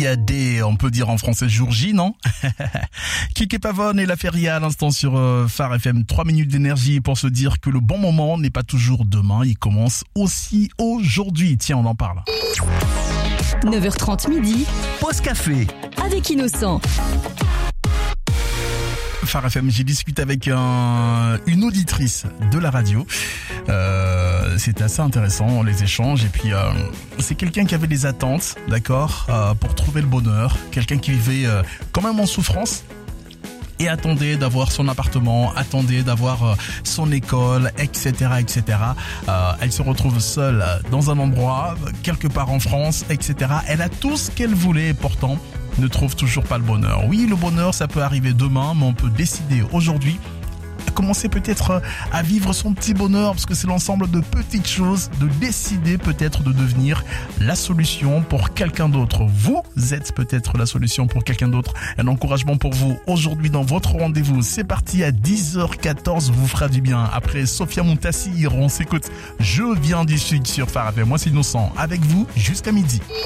Dia D, on peut dire en français jour J, non? Kiki Pavone et la Feria à l'instant sur Phare FM. 3 minutes d'énergie pour se dire que le bon moment n'est pas toujours demain, il commence aussi aujourd'hui. Tiens, on en parle. 9h30 midi, Pause café avec Innocent. Phare FM, j'ai discuté avec une auditrice de la radio. C'était assez intéressant, les échanges. Et puis, c'est quelqu'un qui avait des attentes, d'accord, pour trouver le bonheur. Quelqu'un qui vivait quand même en souffrance. Et attendait d'avoir son appartement, attendait d'avoir son école, etc., etc. Elle se retrouve seule dans un endroit, quelque part en France, etc. Elle a tout ce qu'elle voulait et pourtant ne trouve toujours pas le bonheur. Oui, le bonheur, ça peut arriver demain, mais on peut décider aujourd'hui à commencer peut-être à vivre son petit bonheur, parce que c'est l'ensemble de petites choses, de décider peut-être de devenir la solution pour quelqu'un d'autre. Vous êtes peut-être la solution pour quelqu'un d'autre. Un encouragement pour vous aujourd'hui dans votre rendez-vous. C'est parti à 10h14, vous fera du bien. Après Sophia Montassir, on s'écoute Je viens du Sud sur Phare FM. Moi c'est Innocent, avec vous jusqu'à midi.